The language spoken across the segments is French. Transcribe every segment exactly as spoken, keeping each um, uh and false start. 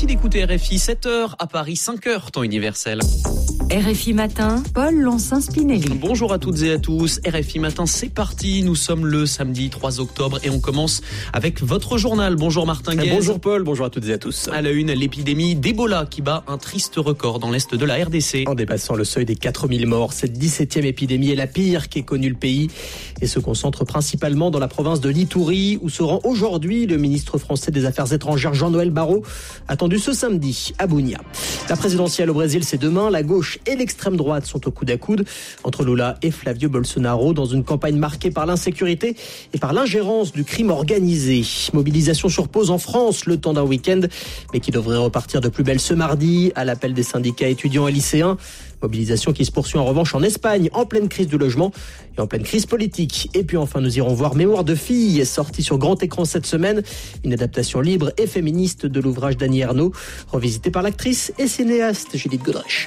Merci d'écouter R F I, sept heures à Paris, cinq heures temps universel. R F I Matin, Paul Lonsin-Spinelli. Bonjour à toutes et à tous, R F I Matin, c'est parti. Nous sommes le samedi trois octobre et on commence avec votre journal. Bonjour Martin Guez. Bonjour Paul, bonjour à toutes et à tous. À la une, l'épidémie d'Ebola qui bat un triste record dans l'est de la R D C. En dépassant le seuil des quatre mille morts, cette dix-septième épidémie est la pire qu'ait connue le pays et se concentre principalement dans la province de l'Ituri où se rend aujourd'hui le ministre français des Affaires étrangères Jean-Noël Barrot, attendu ce samedi à Bunia. La présidentielle au Brésil, c'est demain. La gauche et l'extrême droite sont au coude à coude entre Lula et Flavio Bolsonaro dans une campagne marquée par l'insécurité et par l'ingérence du crime organisé. Mobilisation sur pause en France le temps d'un week-end, mais qui devrait repartir de plus belle ce mardi à l'appel des syndicats étudiants et lycéens. Mobilisation qui se poursuit en revanche en Espagne, en pleine crise du logement et en pleine crise politique. Et puis enfin, nous irons voir Mémoire de fille, sortie sur grand écran cette semaine. Une adaptation libre et féministe de l'ouvrage d'Annie Ernaux, revisité par l'actrice et cinéaste Judith Godrèche.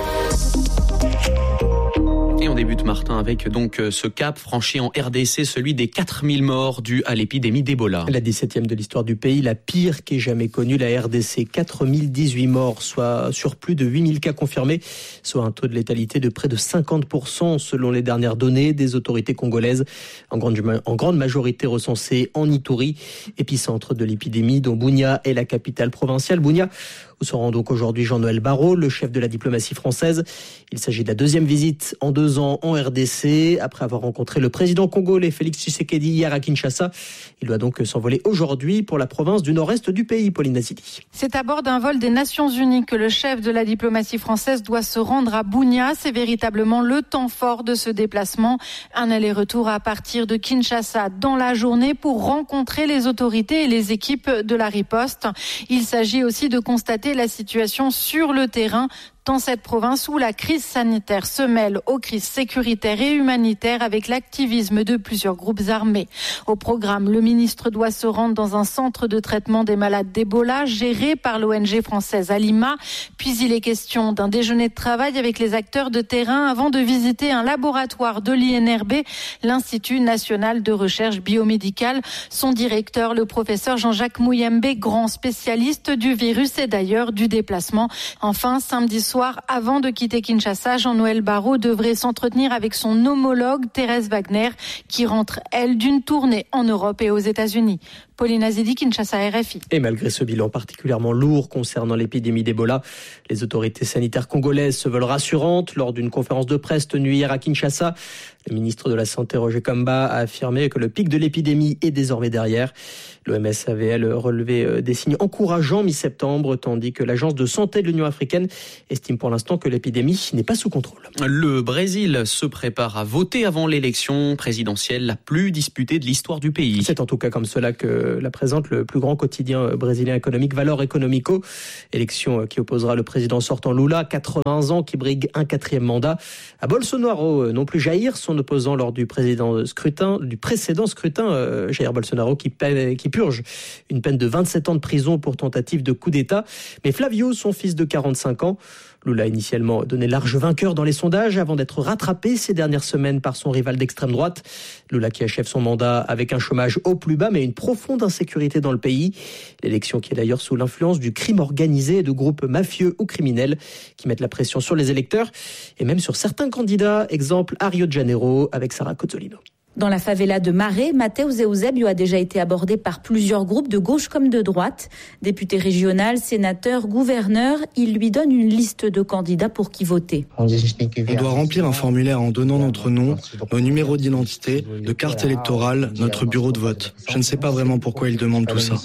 Et on débute, Martin, avec donc ce cap franchi en R D C, celui des quatre mille morts dus à l'épidémie d'Ebola. La dix-septième de l'histoire du pays, la pire qu'ait jamais connue la R D C. quatre mille dix-huit morts, soit sur plus de huit mille cas confirmés, soit un taux de létalité de près de cinquante pour cent selon les dernières données des autorités congolaises, en grande, en grande majorité recensées en Ituri, épicentre de l'épidémie dont Bunia est la capitale provinciale. Bunia, où se rend donc aujourd'hui Jean-Noël Barrot, le chef de la diplomatie française. Il s'agit de la deuxième visite en deux ans en R D C. Après avoir rencontré le président congolais Félix Tshisekedi hier à Kinshasa, il doit donc s'envoler aujourd'hui pour la province du nord-est du pays, Pauline Azili. C'est à bord d'un vol des Nations Unies que le chef de la diplomatie française doit se rendre à Bunia. C'est véritablement le temps fort de ce déplacement. Un aller-retour à partir de Kinshasa dans la journée pour rencontrer les autorités et les équipes de la riposte. Il s'agit aussi de constater la situation sur le terrain dans cette province où la crise sanitaire se mêle aux crises sécuritaires et humanitaires avec l'activisme de plusieurs groupes armés. Au programme, le ministre doit se rendre dans un centre de traitement des malades d'Ebola géré par l'O N G française à Lima. Puis il est question d'un déjeuner de travail avec les acteurs de terrain avant de visiter un laboratoire de l'I N R B, l'Institut national de recherche biomédicale. Son directeur, le professeur Jean-Jacques Mouyembe, grand spécialiste du virus et d'ailleurs du déplacement. Enfin, samedi soir, avant de quitter Kinshasa, Jean-Noël Barrot devrait s'entretenir avec son homologue Thérèse Wagner, qui rentre, elle, d'une tournée en Europe et aux États-Unis. Pauline Azidi, Kinshasa, R F I. Et malgré ce bilan particulièrement lourd concernant l'épidémie d'Ebola, les autorités sanitaires congolaises se veulent rassurantes. Lors d'une conférence de presse tenue hier à Kinshasa, le ministre de la Santé, Roger Kamba, a affirmé que le pic de l'épidémie est désormais derrière. L'O M S avait, elle, relevé des signes encourageants mi-septembre, tandis que l'Agence de santé de l'Union africaine estime pour l'instant que l'épidémie n'est pas sous contrôle. Le Brésil se prépare à voter avant l'élection présidentielle la plus disputée de l'histoire du pays. C'est en tout cas comme cela que la présente le plus grand quotidien brésilien économique, Valor Econômico. Élection qui opposera le président sortant Lula, quatre-vingts ans, qui brigue un quatrième mandat, à Bolsonaro, non plus Jair, son opposant lors du président scrutin, du précédent scrutin, euh, Jair Bolsonaro, qui, peine, qui purge une peine de vingt-sept ans de prison pour tentative de coup d'État. Mais Flavio, son fils de quarante-cinq ans, Lula a initialement donné large vainqueur dans les sondages avant d'être rattrapé ces dernières semaines par son rival d'extrême droite. Lula qui achève son mandat avec un chômage au plus bas mais une profonde insécurité dans le pays. L'élection qui est d'ailleurs sous l'influence du crime organisé et de groupes mafieux ou criminels qui mettent la pression sur les électeurs et même sur certains candidats. Exemple à Rio de Janeiro avec Sarah Cozzolino. Dans la favela de Maré, Mateus Eusébio a déjà été abordé par plusieurs groupes de gauche comme de droite. Député régional, sénateur, gouverneur, il lui donne une liste de candidats pour qui voter. On doit remplir un formulaire en donnant notre nom, nos numéros d'identité, de carte électorale, notre bureau de vote. Je ne sais pas vraiment pourquoi il demande tout ça.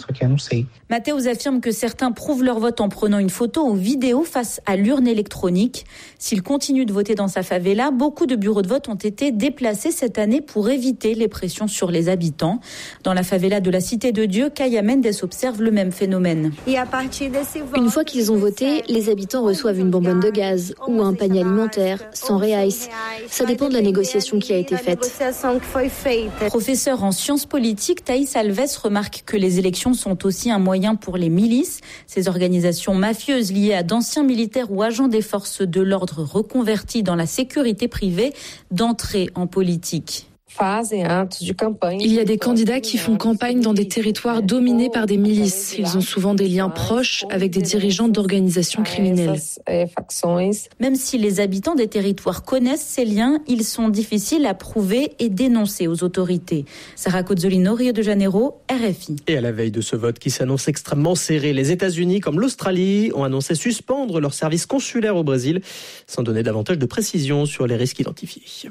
Mateus affirme que certains prouvent leur vote en prenant une photo ou vidéo face à l'urne électronique. S'il continue de voter dans sa favela, beaucoup de bureaux de vote ont été déplacés cette année pour éviter les pressions sur les habitants. Dans la favela de la Cité de Dieu, Kaya Mendes observe le même phénomène. Une fois qu'ils ont voté, les habitants reçoivent une bonbonne de gaz ou un panier alimentaire, cent reais. Ça dépend de la négociation qui a été faite. Professeur en sciences politiques, Thaïs Alves remarque que les élections sont aussi un moyen pour les milices, ces organisations mafieuses liées à d'anciens militaires ou agents des forces de l'ordre reconvertis dans la sécurité privée, d'entrer en politique. Il y a des candidats qui font campagne dans des territoires dominés par des milices. Ils ont souvent des liens proches avec des dirigeants d'organisations criminelles. Même si les habitants des territoires connaissent ces liens, ils sont difficiles à prouver et dénoncer aux autorités. Sarah Cozzolino, Rio de Janeiro, R F I. Et à la veille de ce vote qui s'annonce extrêmement serré, les États-Unis comme l'Australie ont annoncé suspendre leur service consulaire au Brésil, sans donner davantage de précisions sur les risques identifiés.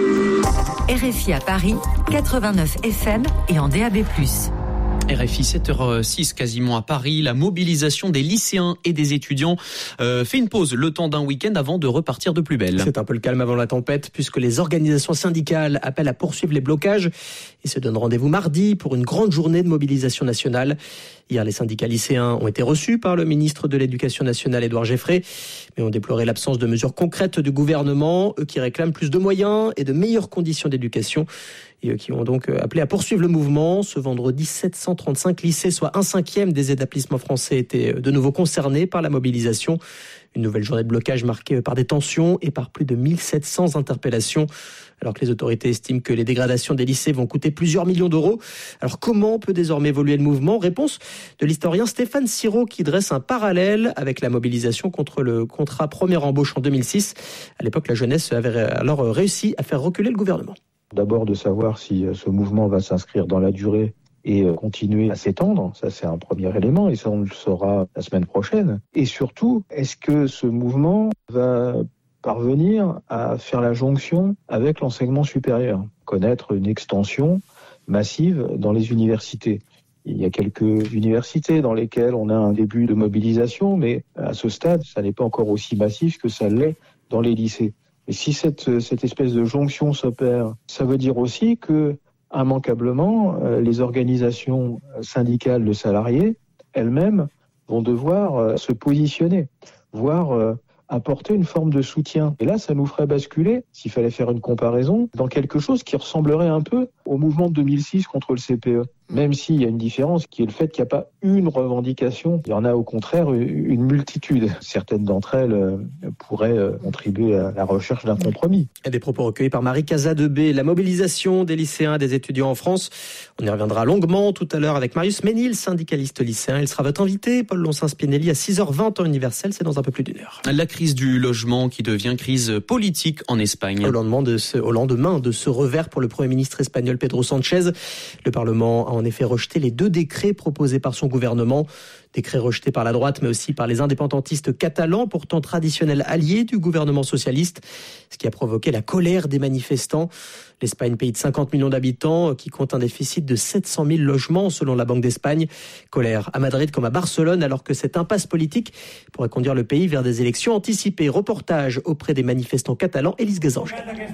R F I à Paris, quatre-vingt-neuf F M et en D A B plus. R F I, sept heures six quasiment à Paris. La mobilisation des lycéens et des étudiants euh, fait une pause le temps d'un week-end avant de repartir de plus belle. C'est un peu le calme avant la tempête puisque les organisations syndicales appellent à poursuivre les blocages et se donnent rendez-vous mardi pour une grande journée de mobilisation nationale. Hier, les syndicats lycéens ont été reçus par le ministre de l'Éducation nationale, Édouard Geffrey, mais ont déploré l'absence de mesures concrètes du gouvernement, eux qui réclament plus de moyens et de meilleures conditions d'éducation. Et eux qui ont donc appelé à poursuivre le mouvement. Ce vendredi, sept cent trente-cinq lycées, soit un cinquième des établissements français, étaient de nouveau concernés par la mobilisation. Une nouvelle journée de blocage marquée par des tensions et par plus de mille sept cents interpellations. Alors que les autorités estiment que les dégradations des lycées vont coûter plusieurs millions d'euros. Alors comment peut désormais évoluer le mouvement ? Réponse de l'historien Stéphane Siro qui dresse un parallèle avec la mobilisation contre le contrat première embauche en deux mille six. À l'époque, la jeunesse avait alors réussi à faire reculer le gouvernement. D'abord de savoir si ce mouvement va s'inscrire dans la durée et continuer à s'étendre, ça c'est un premier élément et ça on le saura la semaine prochaine. Et surtout, est-ce que ce mouvement va parvenir à faire la jonction avec l'enseignement supérieur, connaître une extension massive dans les universités. Il y a quelques universités dans lesquelles on a un début de mobilisation, mais à ce stade, ça n'est pas encore aussi massif que ça l'est dans les lycées. Et si cette, cette espèce de jonction s'opère, ça veut dire aussi que, immanquablement, les organisations syndicales de salariés, elles-mêmes, vont devoir se positionner, voire apporter une forme de soutien. Et là, ça nous ferait basculer, s'il fallait faire une comparaison, dans quelque chose qui ressemblerait un peu au mouvement de deux mille six contre le C P E. Même s'il y a une différence qui est le fait qu'il n'y a pas une revendication, il y en a au contraire une multitude. Certaines d'entre elles pourraient contribuer à la recherche d'un compromis. Et des propos recueillis par Marie Casadebé. La mobilisation des lycéens et des étudiants en France. On y reviendra longuement tout à l'heure avec Marius Ménil, syndicaliste lycéen. Il sera votre invité, Paul Loncin-Spinelli, à six heures vingt en universel. C'est dans un peu plus d'une heure. La crise du logement qui devient crise politique en Espagne. Au lendemain de ce, au lendemain de ce revers pour le Premier ministre espagnol Pedro Sánchez, le Parlement a en effet rejeté les deux décrets proposés par son gouvernement. Décrets rejetés par la droite, mais aussi par les indépendantistes catalans, pourtant traditionnels alliés du gouvernement socialiste, ce qui a provoqué la colère des manifestants. L'Espagne, pays de cinquante millions d'habitants, qui compte un déficit de sept cent mille logements selon la Banque d'Espagne. Colère à Madrid comme à Barcelone, alors que cette impasse politique pourrait conduire le pays vers des élections anticipées. Reportage auprès des manifestants catalans, Élise Gazangel.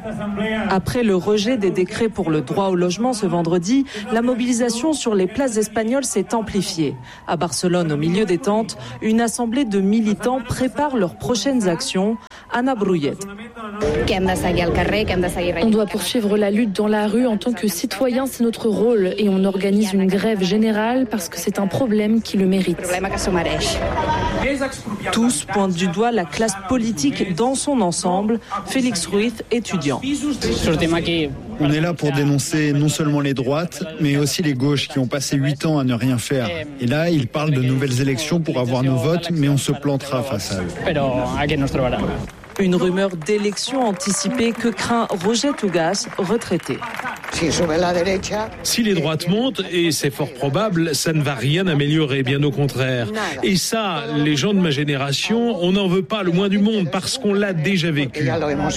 Après le rejet des décrets pour le droit au logement ce vendredi, la mobilisation sur les places espagnoles s'est amplifiée. À Barcelone, au milieu des tentes, une assemblée de militants prépare leurs prochaines actions. Anna Bruyet. On doit poursuivre la lutte dans la rue en tant que citoyen, c'est notre rôle et on organise une grève générale parce que c'est un problème qui le mérite. Tous pointent du doigt la classe politique dans son ensemble. Félix Ruiz, étudiant. On est là pour dénoncer non seulement les droites, mais aussi les gauches qui ont passé huit ans à ne rien faire. Et là, ils parlent de nouvelles élections pour avoir nos votes, mais on se plantera face à eux. Une rumeur d'élection anticipée que craint Roger Tugas, retraité. Si les droites montent, et c'est fort probable, ça ne va rien améliorer, bien au contraire. Et ça, les gens de ma génération, on n'en veut pas le moins du monde parce qu'on l'a déjà vécu.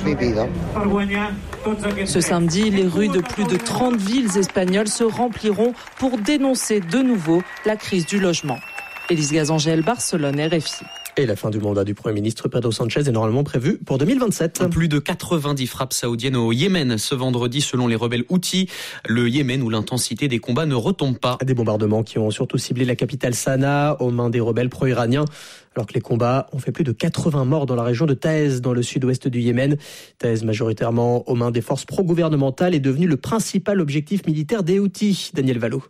Ce samedi, les rues de plus de trente villes espagnoles se rempliront pour dénoncer de nouveau la crise du logement. Élise Gazangel, Barcelone, R F I. Et la fin du mandat du Premier ministre Pedro Sánchez est normalement prévue pour deux mille vingt-sept. Plus de quatre-vingt-dix frappes saoudiennes au Yémen ce vendredi selon les rebelles Houthis. Le Yémen où l'intensité des combats ne retombe pas. Des bombardements qui ont surtout ciblé la capitale Sanaa aux mains des rebelles pro-iraniens. Alors que les combats ont fait plus de quatre-vingts morts dans la région de Taïz, dans le sud-ouest du Yémen. Taïz, majoritairement aux mains des forces pro-gouvernementales, est devenu le principal objectif militaire des Houthis. Daniel Vallot.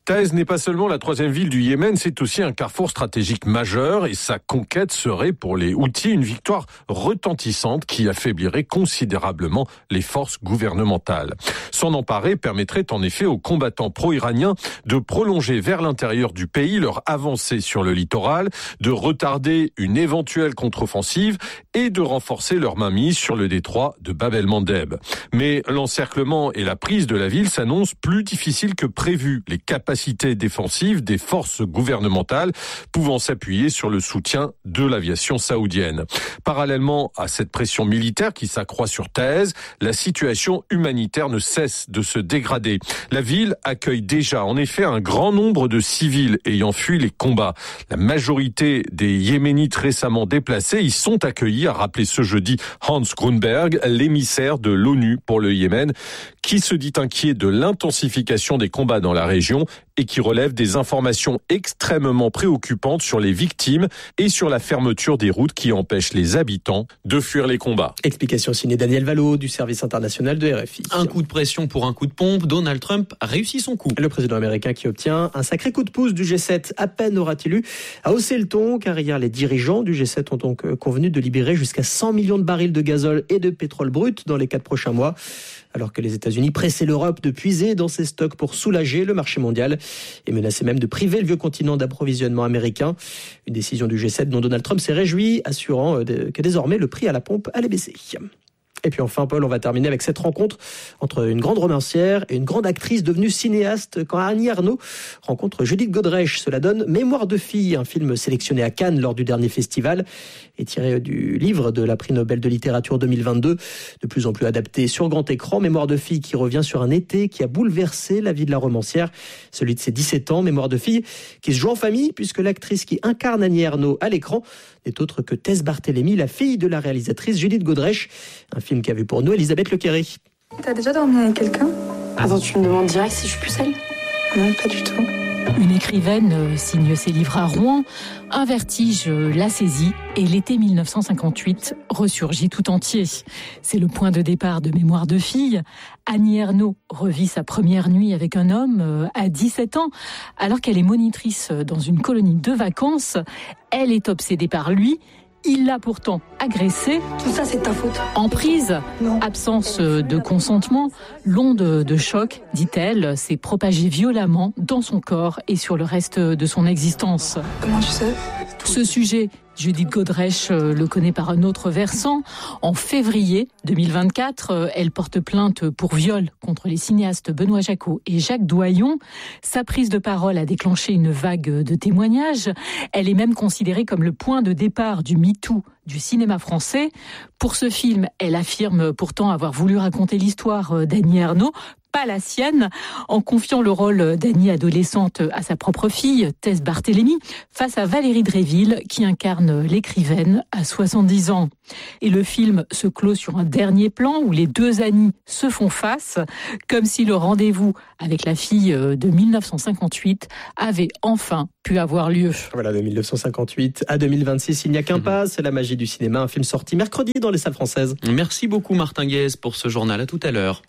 Taïz n'est pas seulement la troisième ville du Yémen, c'est aussi un carrefour stratégique majeur et sa conquête serait pour les Houthis une victoire retentissante qui affaiblirait considérablement les forces gouvernementales. S'en emparer permettrait en effet aux combattants pro-iraniens de prolonger vers l'intérieur du pays leur avancée sur le littoral, de retarder une éventuelle contre-offensive et de renforcer leur mainmise sur le détroit de Bab el-Mandeb. Mais l'encerclement et la prise de la ville s'annoncent plus difficiles que prévu. Les capacités défensives des forces gouvernementales pouvant s'appuyer sur le soutien de l'aviation saoudienne. Parallèlement à cette pression militaire qui s'accroît sur Taïz, la situation humanitaire ne cesse de se dégrader. La ville accueille déjà en effet un grand nombre de civils ayant fui les combats. La majorité des Yéménites récemment déplacés y sont accueillis, a rappelé ce jeudi Hans Grunberg, l'émissaire de l'ONU pour le Yémen, qui se dit inquiet de l'intensification des combats dans la région et qui relève des informations extrêmement préoccupantes sur les victimes et sur la fermeture des routes qui empêchent les habitants de fuir les combats. Explication signée Daniel Valo du service international de R F I. Un coup de pression pour un coup de pompe, Donald Trump a réussi son coup. Le président américain qui obtient un sacré coup de pouce du G sept, à peine aura-t-il eu à hausser le ton, car hier les dirigeants du G sept ont donc convenu de libérer jusqu'à cent millions de barils de gazole et de pétrole brut dans les quatre prochains mois. Alors que les États-Unis pressaient l'Europe de puiser dans ses stocks pour soulager le marché mondial et menaçaient même de priver le vieux continent d'approvisionnement américain. Une décision du G sept dont Donald Trump s'est réjoui, assurant que désormais le prix à la pompe allait baisser. Et puis enfin, Paul, on va terminer avec cette rencontre entre une grande romancière et une grande actrice devenue cinéaste quand Annie Ernaux rencontre Judith Godrèche. Cela donne Mémoire de fille, un film sélectionné à Cannes lors du dernier festival et tiré du livre de la prix Nobel de littérature deux mille vingt-deux, de plus en plus adapté sur grand écran. Mémoire de fille qui revient sur un été qui a bouleversé la vie de la romancière, celui de ses dix-sept ans. Mémoire de fille qui se joue en famille puisque l'actrice qui incarne Annie Ernaux à l'écran n'est autre que Tess Barthélemy, la fille de la réalisatrice Judith Godrèche. Un film qu'a vu pour nous Elisabeth Lequeré. T'as déjà dormi avec quelqu'un ? Attends, tu me demandes direct si je suis plus seule ? Non, pas du tout. Une écrivaine signe ses livres à Rouen. Un vertige la saisit et l'été mille neuf cent cinquante-huit ressurgit tout entier. C'est le point de départ de Mémoire de fille. Annie Ernaux revit sa première nuit avec un homme à dix-sept ans. Alors qu'elle est monitrice dans une colonie de vacances, elle est obsédée par lui. Il l'a pourtant agressée. Tout ça, c'est de ta faute. Emprise, non. Absence de consentement, l'onde de choc, dit-elle, s'est propagée violemment dans son corps et sur le reste de son existence. Comment tu sais ? Ce sujet, Judith Godrèche le connaît par un autre versant. En février deux mille vingt-quatre, elle porte plainte pour viol contre les cinéastes Benoît Jacquot et Jacques Doyon. Sa prise de parole a déclenché une vague de témoignages. Elle est même considérée comme le point de départ du MeToo du cinéma français. Pour ce film, elle affirme pourtant avoir voulu raconter l'histoire d'Annie Ernaux, pas la sienne, en confiant le rôle d'Annie adolescente à sa propre fille, Tess Barthélemy, face à Valérie Dréville, qui incarne l'écrivaine à soixante-dix ans. Et le film se clôt sur un dernier plan où les deux Annie se font face, comme si le rendez-vous avec la fille de mille neuf cent cinquante-huit avait enfin pu avoir lieu. Voilà, de mille neuf cent cinquante-huit à deux mille vingt-six, il n'y a qu'un pas, c'est la magie du cinéma, un film sorti mercredi dans les salles françaises. Merci beaucoup Martin Guez pour ce journal, à tout à l'heure.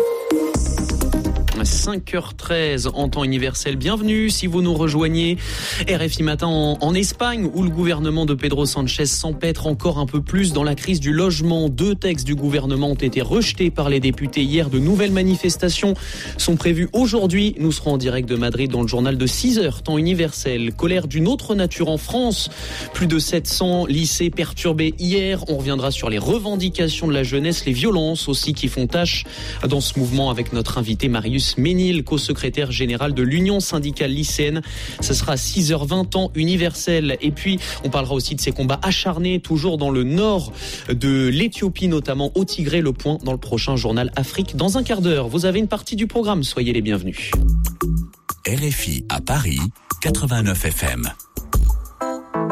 cinq heures treize en temps universel. Bienvenue si vous nous rejoignez. R F I Matin en, en Espagne où le gouvernement de Pedro Sánchez s'empêtre encore un peu plus dans la crise du logement. Deux textes du gouvernement ont été rejetés par les députés hier. De nouvelles manifestations sont prévues aujourd'hui. Nous serons en direct de Madrid dans le journal de six heures, temps universel. Colère d'une autre nature en France. Plus de sept cents lycées perturbés hier. On reviendra sur les revendications de la jeunesse, les violences aussi qui font tâche dans ce mouvement avec notre invité Marius Ménil, co-secrétaire général de l'Union syndicale lycéenne. Ce sera à six heures vingt temps universel. Et puis, on parlera aussi de ces combats acharnés, toujours dans le nord de l'Éthiopie, notamment au Tigré. Le point dans le prochain journal Afrique. Dans un quart d'heure, vous avez une partie du programme. Soyez les bienvenus. R F I à Paris, quatre-vingt-neuf F M.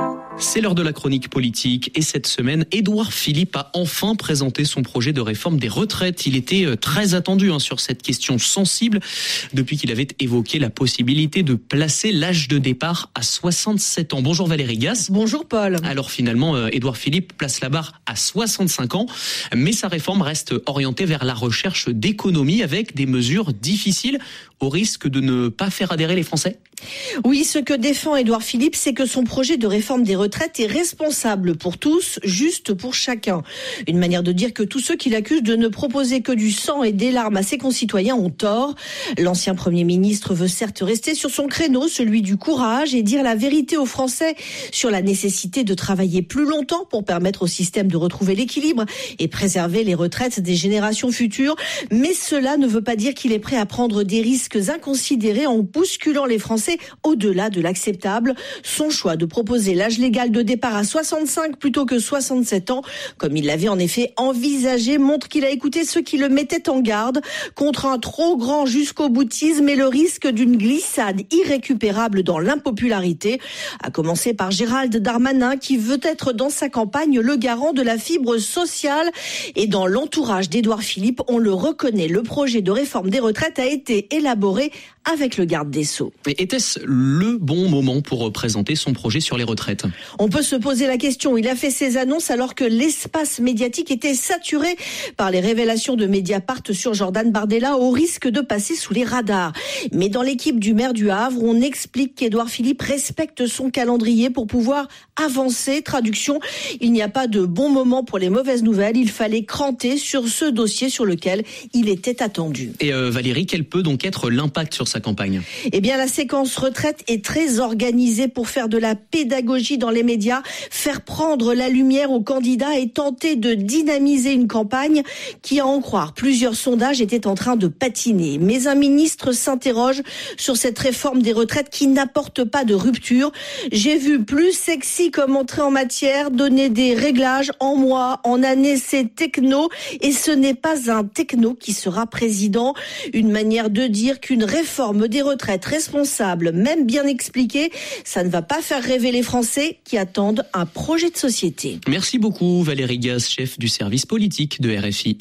C'est l'heure de la chronique politique et cette semaine, Édouard Philippe a enfin présenté son projet de réforme des retraites. Il était très attendu hein, sur cette question sensible depuis qu'il avait évoqué la possibilité de placer l'âge de départ à soixante-sept ans. Bonjour Valérie Gasse. Bonjour Paul. Alors finalement, Édouard Philippe place la barre à soixante-cinq ans, mais sa réforme reste orientée vers la recherche d'économie avec des mesures difficiles au risque de ne pas faire adhérer les Français. Oui, ce que défend Édouard Philippe, c'est que son projet de réforme des retraites est responsable pour tous, juste pour chacun. Une manière de dire que tous ceux qui l'accusent de ne proposer que du sang et des larmes à ses concitoyens ont tort. L'ancien Premier ministre veut certes rester sur son créneau, celui du courage, et dire la vérité aux Français sur la nécessité de travailler plus longtemps pour permettre au système de retrouver l'équilibre et préserver les retraites des générations futures. Mais cela ne veut pas dire qu'il est prêt à prendre des risques inconsidérés en bousculant les Français au-delà de l'acceptable. Son choix de proposer l'âge légal de départ à soixante-cinq plutôt que soixante-sept ans, comme il l'avait en effet envisagé, montre qu'il a écouté ceux qui le mettaient en garde contre un trop grand jusqu'au boutisme et le risque d'une glissade irrécupérable dans l'impopularité. À commencer par Gérald Darmanin qui veut être dans sa campagne le garant de la fibre sociale. Et dans l'entourage d'Édouard Philippe, on le reconnaît, le projet de réforme des retraites a été élaboré avec le garde des Sceaux. Mais était-ce le bon moment pour présenter son projet sur les retraites ? On peut se poser la question. Il a fait ses annonces alors que l'espace médiatique était saturé par les révélations de Mediapart sur Jordan Bardella au risque de passer sous les radars. Mais dans l'équipe du maire du Havre, on explique qu'Édouard Philippe respecte son calendrier pour pouvoir avancer. Traduction, il n'y a pas de bon moment pour les mauvaises nouvelles. Il fallait cranter sur ce dossier sur lequel il était attendu. Et euh, Valérie, quel peut donc être l'impact sur sa campagne ? Eh bien, la séquence retraite est très organisée pour faire de la pédagogie dans les médias, faire prendre la lumière aux candidats et tenter de dynamiser une campagne qui, à en croire plusieurs sondages, était en train de patiner. Mais un ministre s'interroge sur cette réforme des retraites qui n'apporte pas de rupture. J'ai vu plus sexy comme entrée en matière, donner des réglages en mois, en années, c'est techno. Et ce n'est pas un techno qui sera président. Une manière de dire qu'une réforme des retraites responsable, même bien expliquée, ça ne va pas faire rêver les Français qui attendent un projet de société. Merci beaucoup Valérie Gasse, chef du service politique de R F I.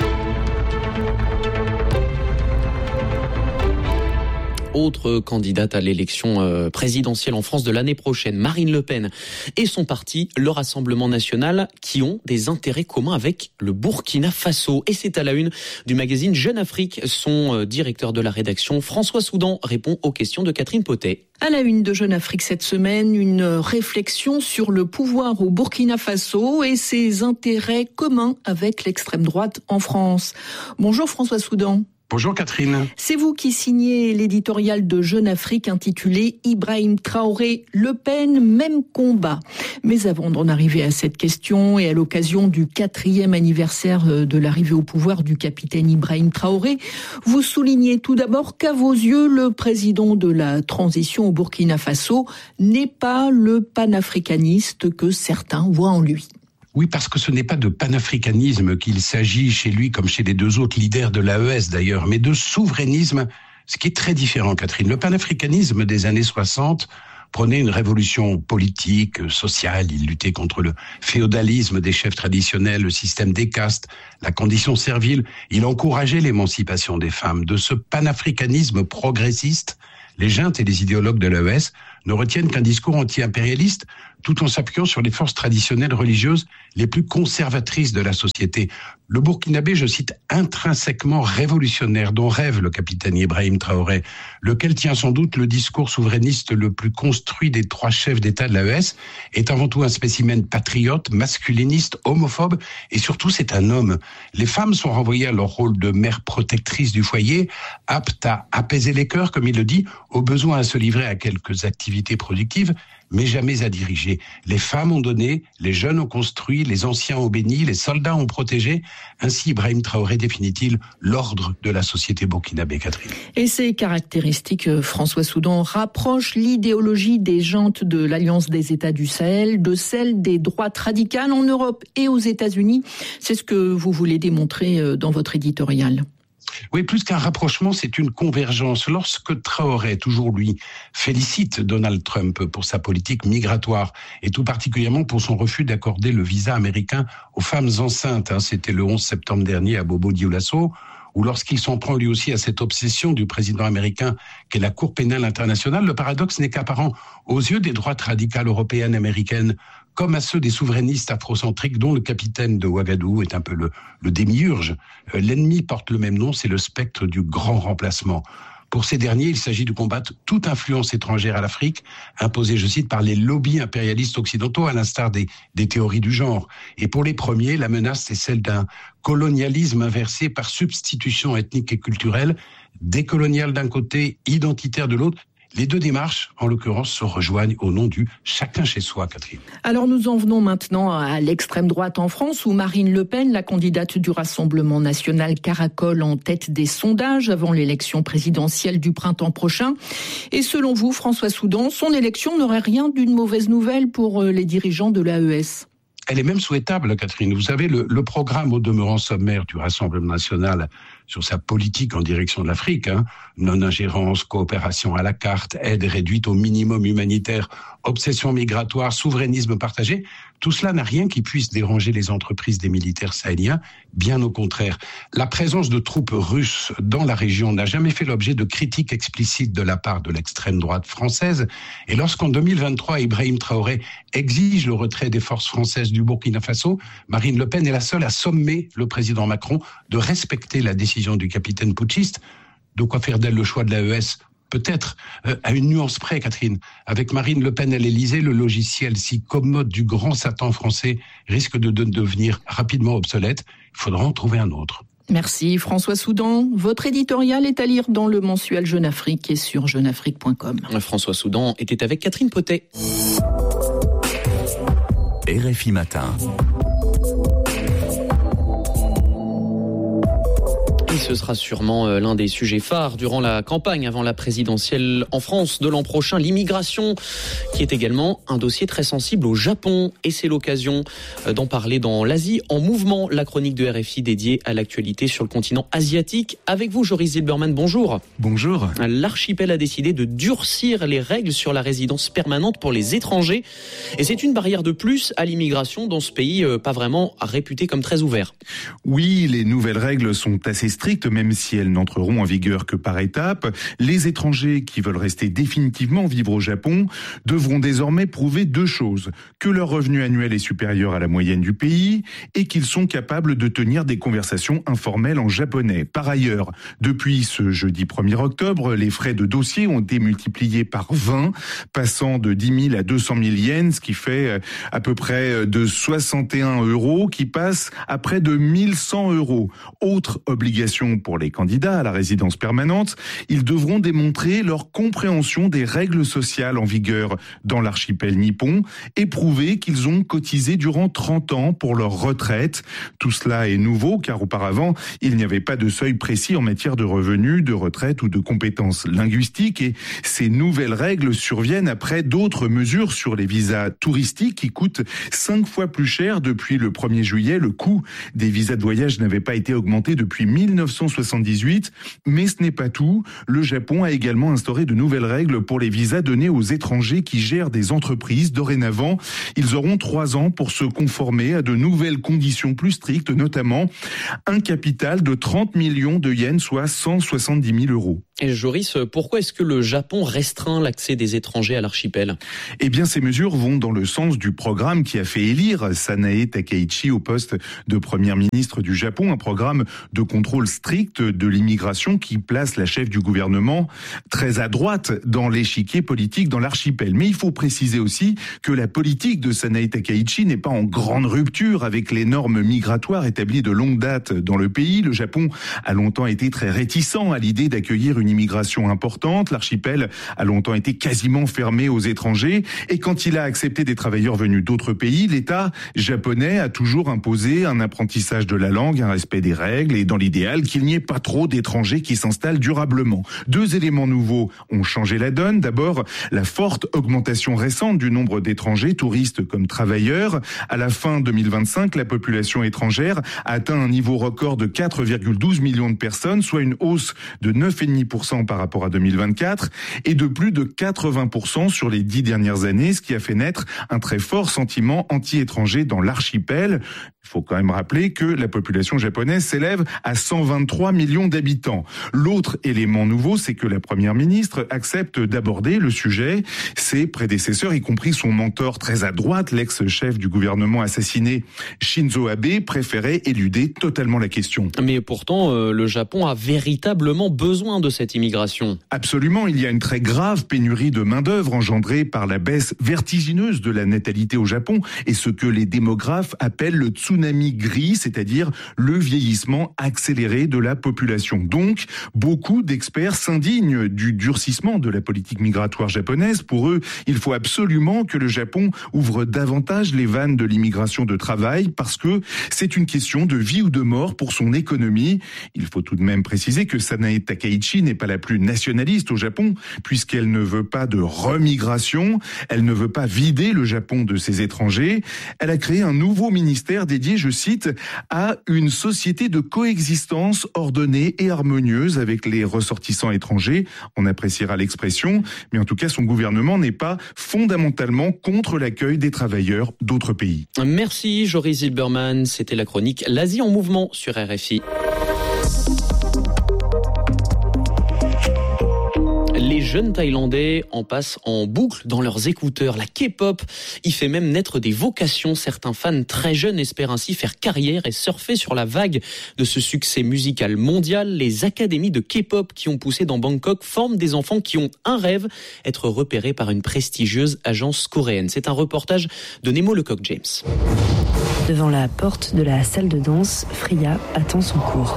Autre candidate à l'élection présidentielle en France de l'année prochaine, Marine Le Pen et son parti, le Rassemblement National, qui ont des intérêts communs avec le Burkina Faso. Et c'est à la une du magazine Jeune Afrique. Son directeur de la rédaction, François Soudan, répond aux questions de Catherine Potet. À la une de Jeune Afrique cette semaine, une réflexion sur le pouvoir au Burkina Faso et ses intérêts communs avec l'extrême droite en France. Bonjour François Soudan. Bonjour Catherine. C'est vous qui signez l'éditorial de Jeune Afrique intitulé Ibrahim Traoré, Le Pen, même combat. Mais avant d'en arriver à cette question et à l'occasion du quatrième anniversaire de l'arrivée au pouvoir du capitaine Ibrahim Traoré, vous soulignez tout d'abord qu'à vos yeux, le président de la transition au Burkina Faso n'est pas le panafricaniste que certains voient en lui. Oui, parce que ce n'est pas de panafricanisme qu'il s'agit chez lui, comme chez les deux autres leaders de l'A E S d'ailleurs, mais de souverainisme, ce qui est très différent, Catherine. Le panafricanisme des années soixante prônait une révolution politique, sociale, il luttait contre le féodalisme des chefs traditionnels, le système des castes, la condition servile, il encourageait l'émancipation des femmes. De ce panafricanisme progressiste, les juntes et les idéologues de l'A E S ne retiennent qu'un discours anti-impérialiste tout en s'appuyant sur les forces traditionnelles religieuses les plus conservatrices de la société. Le Burkinabé, je cite, intrinsèquement révolutionnaire dont rêve le capitaine Ibrahim Traoré, lequel tient sans doute le discours souverainiste le plus construit des trois chefs d'État de l'A E S, est avant tout un spécimen patriote, masculiniste, homophobe, et surtout c'est un homme. Les femmes sont renvoyées à leur rôle de mère protectrice du foyer, aptes à apaiser les cœurs, comme il le dit, au besoin à se livrer à quelques activités productives, mais jamais à diriger. Les femmes ont donné, les jeunes ont construit, les anciens ont béni, les soldats ont protégé. Ainsi, Ibrahim Traoré définit-il l'ordre de la société burkinabé, Catherine. Et ces caractéristiques, François Soudan, rapprochent l'idéologie des juntes de l'Alliance des États du Sahel de celle des droites radicales en Europe et aux États-Unis. C'est ce que vous voulez démontrer dans votre éditorial. Oui, plus qu'un rapprochement, c'est une convergence. Lorsque Traoré, toujours lui, félicite Donald Trump pour sa politique migratoire et tout particulièrement pour son refus d'accorder le visa américain aux femmes enceintes, hein, c'était le onze septembre dernier à Bobo Dioulasso, ou lorsqu'il s'en prend lui aussi à cette obsession du président américain qu'est la Cour pénale internationale, le paradoxe n'est qu'apparent aux yeux des droites radicales européennes américaines, comme à ceux des souverainistes afrocentriques dont le capitaine de Ouagadougou est un peu le, le démiurge. Euh, l'ennemi porte le même nom, c'est le spectre du grand remplacement. Pour ces derniers, il s'agit de combattre toute influence étrangère à l'Afrique, imposée, je cite, par les lobbies impérialistes occidentaux, à l'instar des, des théories du genre. Et pour les premiers, la menace, c'est celle d'un colonialisme inversé par substitution ethnique et culturelle, décolonial d'un côté, identitaire de l'autre. Les deux démarches, en l'occurrence, se rejoignent au nom du « chacun chez soi », Catherine. Alors nous en venons maintenant à l'extrême droite en France, où Marine Le Pen, la candidate du Rassemblement national, caracole en tête des sondages avant l'élection présidentielle du printemps prochain. Et selon vous, François Soudan, son élection n'aurait rien d'une mauvaise nouvelle pour les dirigeants de l'A E S. Elle est même souhaitable, Catherine. Vous savez, le, le programme au demeurant sommaire du Rassemblement national sur sa politique en direction de l'Afrique, hein, non-ingérence, coopération à la carte, aide réduite au minimum humanitaire, obsession migratoire, souverainisme partagé, tout cela n'a rien qui puisse déranger les entreprises des militaires sahéliens, bien au contraire. La présence de troupes russes dans la région n'a jamais fait l'objet de critiques explicites de la part de l'extrême droite française, et lorsqu'en deux mille vingt-trois, Ibrahim Traoré exige le retrait des forces françaises du Burkina Faso, Marine Le Pen est la seule à sommer le président Macron de respecter la décision du capitaine putschiste. De quoi faire d'elle le choix de l'A E S ? Peut-être, euh, à une nuance près, Catherine. Avec Marine Le Pen à l'Élysée, le logiciel si commode du grand Satan français risque de, de devenir rapidement obsolète. Il faudra en trouver un autre. Merci François Soudan. Votre éditorial est à lire dans le mensuel Jeune Afrique et sur jeune afrique point com. François Soudan était avec Catherine Potet. R F I Matin. Et ce sera sûrement l'un des sujets phares durant la campagne avant la présidentielle en France de l'an prochain, l'immigration, qui est également un dossier très sensible au Japon. Et c'est l'occasion d'en parler dans l'Asie en mouvement, la chronique de R F I dédiée à l'actualité sur le continent asiatique. Avec vous, Joris Zilberman, bonjour. Bonjour. L'archipel a décidé de durcir les règles sur la résidence permanente pour les étrangers. Et c'est une barrière de plus à l'immigration dans ce pays pas vraiment réputé comme très ouvert. Oui, les nouvelles règles sont assez strictes, même si elles n'entreront en vigueur que par étapes. Les étrangers qui veulent rester définitivement vivre au Japon devront désormais prouver deux choses. Que leur revenu annuel est supérieur à la moyenne du pays et qu'ils sont capables de tenir des conversations informelles en japonais. Par ailleurs, depuis ce jeudi premier octobre, les frais de dossier ont été multipliés par vingt, passant de dix mille à deux cent mille yens, ce qui fait à peu près de soixante et un euros, qui passe à près de mille cent euros. Autre obligation pour les candidats à la résidence permanente, ils devront démontrer leur compréhension des règles sociales en vigueur dans l'archipel nippon et prouver qu'ils ont cotisé durant trente ans pour leur retraite. Tout cela est nouveau car auparavant, il n'y avait pas de seuil précis en matière de revenus, de retraite ou de compétences linguistiques, et ces nouvelles règles surviennent après d'autres mesures sur les visas touristiques qui coûtent cinq fois plus cher depuis le premier juillet. Le coût des visas de voyage n'avait pas été augmenté depuis mille neuf cent soixante-dix-huit, mais ce n'est pas tout. Le Japon a également instauré de nouvelles règles pour les visas donnés aux étrangers qui gèrent des entreprises. Dorénavant, ils auront trois ans pour se conformer à de nouvelles conditions plus strictes, notamment un capital de trente millions de yens, soit cent soixante-dix mille euros. Et Joris, pourquoi est-ce que le Japon restreint l'accès des étrangers à l'archipel ? Eh bien, ces mesures vont dans le sens du programme qui a fait élire Sanae Takaichi au poste de Premier ministre du Japon, un programme de contrôle strict de l'immigration qui place la chef du gouvernement très à droite dans l'échiquier politique dans l'archipel. Mais il faut préciser aussi que la politique de Sanae Takaichi n'est pas en grande rupture avec les normes migratoires établies de longue date dans le pays. Le Japon a longtemps été très réticent à l'idée d'accueillir une immigration importante. L'archipel a longtemps été quasiment fermé aux étrangers. Et quand il a accepté des travailleurs venus d'autres pays, l'État japonais a toujours imposé un apprentissage de la langue, un respect des règles et dans l'idéal qu'il n'y ait pas trop d'étrangers qui s'installent durablement. Deux éléments nouveaux ont changé la donne. D'abord, la forte augmentation récente du nombre d'étrangers, touristes comme travailleurs. À la fin deux mille vingt-cinq, la population étrangère a atteint un niveau record de quatre virgule douze millions de personnes, soit une hausse de neuf virgule cinq pour cent par rapport à deux mille vingt-quatre et de plus de quatre-vingts pour cent sur les dix dernières années, ce qui a fait naître un très fort sentiment anti-étranger dans l'archipel. Il faut quand même rappeler que la population japonaise s'élève à cent vingt-trois millions d'habitants. L'autre élément nouveau, c'est que la première ministre accepte d'aborder le sujet. Ses prédécesseurs, y compris son mentor très à droite, l'ex-chef du gouvernement assassiné Shinzo Abe, préféraient éluder totalement la question. Mais pourtant, euh, le Japon a véritablement besoin de cette immigration. Absolument, il y a une très grave pénurie de main-d'œuvre engendrée par la baisse vertigineuse de la natalité au Japon et ce que les démographes appellent le tsunami gris, c'est-à-dire le vieillissement accéléré de la population. Donc, beaucoup d'experts s'indignent du durcissement de la politique migratoire japonaise. Pour eux, il faut absolument que le Japon ouvre davantage les vannes de l'immigration de travail parce que c'est une question de vie ou de mort pour son économie. Il faut tout de même préciser que Sanae Takaichi n'est pas la plus nationaliste au Japon puisqu'elle ne veut pas de remigration, elle ne veut pas vider le Japon de ses étrangers. Elle a créé un nouveau ministère dédié, je cite, à une société de coexistence ordonnée et harmonieuse avec les ressortissants étrangers. On appréciera l'expression, mais en tout cas, son gouvernement n'est pas fondamentalement contre l'accueil des travailleurs d'autres pays. Merci Joris Zilberman, c'était la chronique L'Asie en mouvement sur R F I. Les jeunes Thaïlandais en passent en boucle dans leurs écouteurs. La K-pop y fait même naître des vocations. Certains fans très jeunes espèrent ainsi faire carrière et surfer sur la vague de ce succès musical mondial. Les académies de K-pop qui ont poussé dans Bangkok forment des enfants qui ont un rêve, être repérés par une prestigieuse agence coréenne. C'est un reportage de Nemo Lecoq-James. Devant la porte de la salle de danse, Freya attend son cours.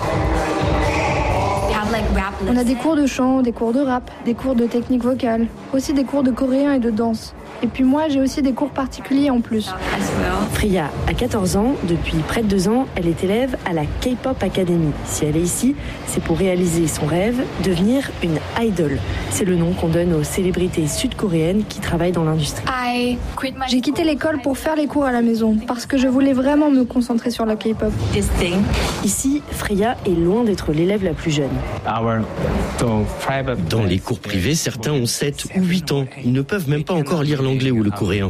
On a des cours de chant, des cours de rap, des cours de technique vocale, aussi des cours de coréen et de danse. Et puis moi, j'ai aussi des cours particuliers en plus. Freya a quatorze ans. Depuis près de deux ans, elle est élève à la K-pop Academy. Si elle est ici, c'est pour réaliser son rêve, devenir une idol. C'est le nom qu'on donne aux célébrités sud-coréennes qui travaillent dans l'industrie. J'ai quitté l'école pour faire les cours à la maison, parce que je voulais vraiment me concentrer sur la K-pop. Ici, Freya est loin d'être l'élève la plus jeune. Dans les cours privés, certains ont sept ou huit ans. Ils ne peuvent même pas encore lire l'anglais ou le coréen.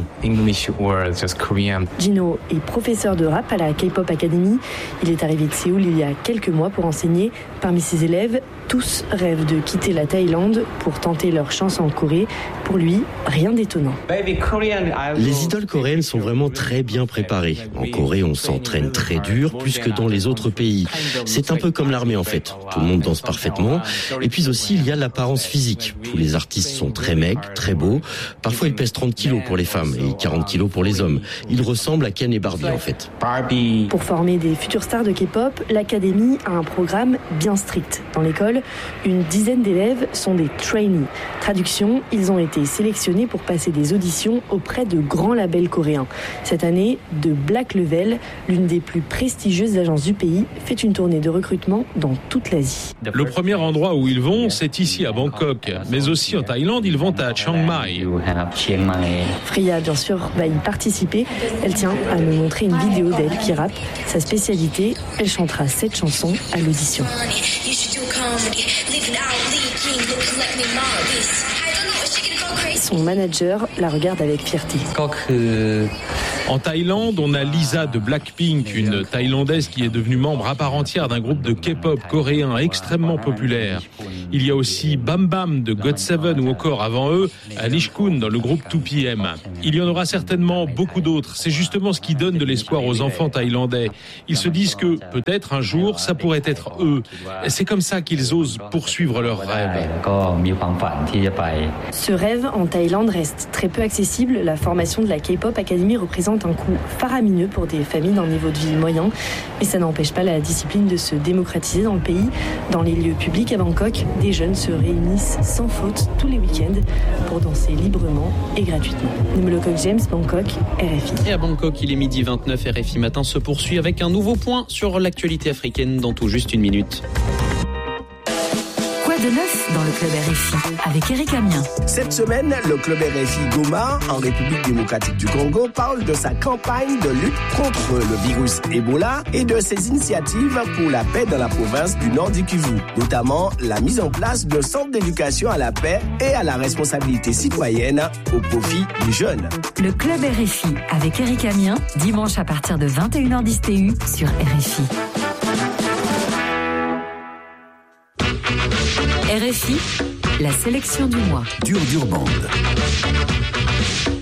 Gino est professeur de rap à la K-pop Academy. Il est arrivé de Séoul il y a quelques mois pour enseigner. Parmi ses élèves, tous rêvent de quitter la Thaïlande pour tenter leur chance en Corée. Pour lui, rien d'étonnant. Les idoles coréennes sont vraiment très bien préparées. En Corée, on s'entraîne très dur, plus que dans les autres pays. C'est un peu comme l'armée en fait. Tout le monde danse parfaitement. Et puis aussi, il y a l'apparence physique. Tous les artistes sont très maigres, très beaux. Parfois, ils pèsent trente kilos pour les femmes et quarante kilos pour les hommes. Ils ressemblent à Ken et Barbie en fait. Pour former des futures stars de K-pop, l'Académie a un programme bien strict. Dans l'école, une dizaine d'élèves sont des trainees. Traduction, ils ont été sélectionnés pour passer des auditions auprès de grands labels coréens. Cette année, de Black Level, l'une des plus prestigieuses agences du pays, fait une tournée de recrutement dans toute l'Asie. Le premier endroit où ils vont, c'est ici à Bangkok. Mais aussi en Thaïlande, ils vont à Chiang Mai. Freya, bien sûr, va y participer. Elle tient à me montrer une vidéo d'elle qui rappe. Sa spécialité, elle chantera cette chanson à l'audition. Son manager la regarde avec fierté. En Thaïlande, on a Lisa de Blackpink, une Thaïlandaise qui est devenue membre à part entière d'un groupe de K-pop coréen extrêmement populaire. Il y a aussi Bam Bam de God Seven ou encore, avant eux, Alish Kun dans le groupe deux P M. Il y en aura certainement beaucoup d'autres. C'est justement ce qui donne de l'espoir aux enfants thaïlandais. Ils se disent que peut-être un jour, ça pourrait être eux. C'est comme ça qu'ils osent poursuivre leurs rêves. Ce rêve en Thaïlande reste très peu accessible. La formation de la K-pop Academy représente représente un coût faramineux pour des familles d'un niveau de vie moyen, mais ça n'empêche pas la discipline de se démocratiser dans le pays. Dans les lieux publics à Bangkok, des jeunes se réunissent sans faute tous les week-ends pour danser librement et gratuitement. Nemolokok James, Bangkok, R F I. Et à Bangkok, il est midi vingt-neuf, R F I Matin se poursuit avec un nouveau point sur l'actualité africaine dans tout juste une minute. Quoi de neuf dans le club R F I avec Eric Amien. Cette semaine, le club R F I Goma, en République démocratique du Congo, parle de sa campagne de lutte contre le virus Ebola et de ses initiatives pour la paix dans la province du Nord du Kivu, notamment la mise en place de centres d'éducation à la paix et à la responsabilité citoyenne au profit des jeunes. Le club R F I avec Eric Amien, dimanche à partir de vingt et une heures dix T U sur R F I. R F I, la sélection du mois. Dur Dur Band.